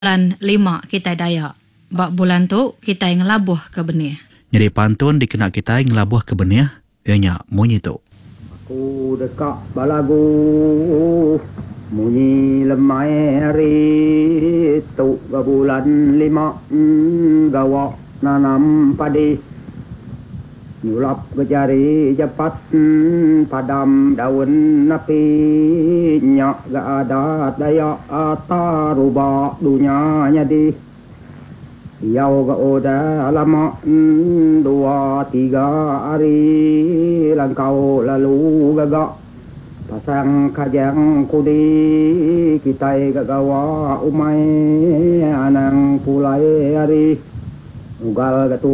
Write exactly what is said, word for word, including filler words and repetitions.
bulan lima kita Dayak. Bak bulan tu kita ngelabuh ke benih. Jadi pantun dikena kita ngelabuh ke benih, ianya munyi tu. Aku dekat balagu munyi lemai hari tu ke bulan lima mm, gawak nanam padi nyulap ke jari cepat mm, padam daun api nyak gak ada daya ataruba dunia nyadi Yau ga oda lama mm, dua tiga hari langkau lalu gagak pasang kajang kudi kita gagawa umai anang pulai hari ugal gatu